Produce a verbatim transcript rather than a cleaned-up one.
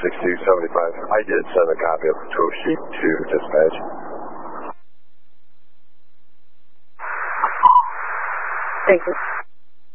sixty-two seventy-five. I did send a copy of the tow sheet to dispatch. Thank you.